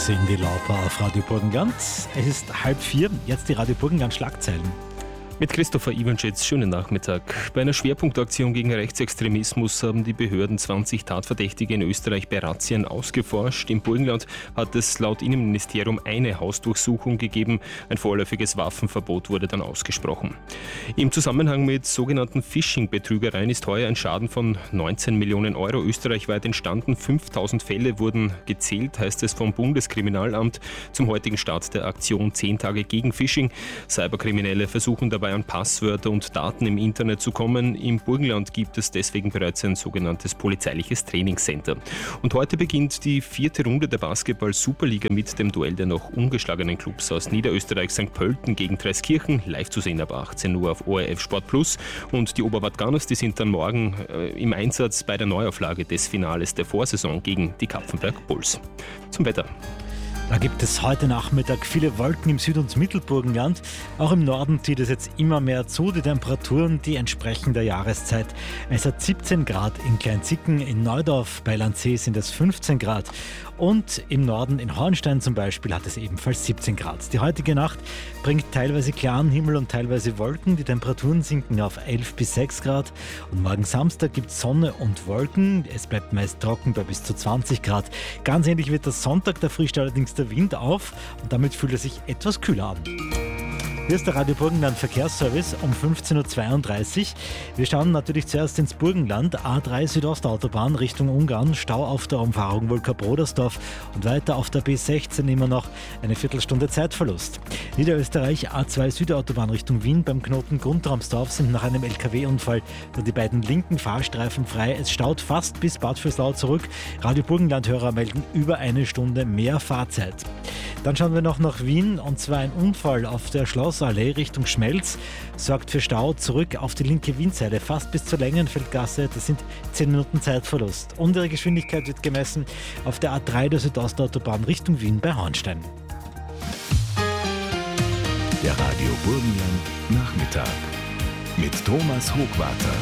Cindy Lauper auf Radio Burgenland. Es ist 3:30, jetzt die Radio Burgenland Schlagzeilen. Mit Christopher Iwanschitz, schönen Nachmittag. Bei einer Schwerpunktaktion gegen Rechtsextremismus haben die Behörden 20 Tatverdächtige in Österreich bei Razzien ausgeforscht. Im Burgenland hat es laut Innenministerium eine Hausdurchsuchung gegeben. Ein vorläufiges Waffenverbot wurde dann ausgesprochen. Im Zusammenhang mit sogenannten Phishing-Betrügereien ist heuer ein Schaden von 19 Millionen Euro österreichweit entstanden. 5000 Fälle wurden gezählt, heißt es vom Bundeskriminalamt. Zum heutigen Start der Aktion 10 Tage gegen Phishing. Cyberkriminelle versuchen dabei an Passwörter und Daten im Internet zu kommen. Im Burgenland gibt es deswegen bereits ein sogenanntes polizeiliches Trainingscenter. Und heute beginnt die 4. Runde der Basketball-Superliga mit dem Duell der noch ungeschlagenen Clubs aus Niederösterreich, St. Pölten gegen Treskirchen, live zu sehen ab 18 Uhr auf ORF Sport Plus. Und die Oberwart-Gunners, die sind dann morgen im Einsatz bei der Neuauflage des Finales der Vorsaison gegen die Kapfenberg Bulls. Zum Wetter. Da gibt es heute Nachmittag viele Wolken im Süd- und Mittelburgenland. Auch im Norden zieht es jetzt immer mehr zu. Die Temperaturen, die entsprechen der Jahreszeit. Es hat 17 Grad in Kleinzicken, in Neudorf bei Landsee sind es 15 Grad. Und im Norden in Hornstein zum Beispiel hat es ebenfalls 17 Grad. Die heutige Nacht bringt teilweise klaren Himmel und teilweise Wolken. Die Temperaturen sinken auf 11 bis 6 Grad. Und morgen Samstag gibt es Sonne und Wolken. Es bleibt meist trocken bei bis zu 20 Grad. Ganz ähnlich wird das Sonntag, da frischt allerdings der Wind auf und damit fühlt es sich etwas kühler an. Hier ist der Radio Burgenland Verkehrsservice um 15.32 Uhr. Wir schauen natürlich zuerst ins Burgenland. A3 Südostautobahn Richtung Ungarn, Stau auf der Umfahrung Wolka-Brodersdorf und weiter auf der B16 immer noch eine Viertelstunde Zeitverlust. Niederösterreich A2 Südautobahn Richtung Wien beim Knoten Grundramsdorf sind nach einem LKW-Unfall nur die beiden linken Fahrstreifen frei. Es staut fast bis Bad Vöslau zurück. Radio Burgenland-Hörer melden über eine Stunde mehr Fahrzeit. Dann schauen wir noch nach Wien und zwar ein Unfall auf der Schlossallee Richtung Schmelz sorgt für Stau zurück auf die linke Windseite, fast bis zur Längenfeldgasse. Das sind 10 Minuten Zeitverlust. Und ihre Geschwindigkeit wird gemessen auf der A3 der Südostautobahn Richtung Wien bei Hornstein. Der Radio Burgenland Nachmittag mit Thomas Hochwarter.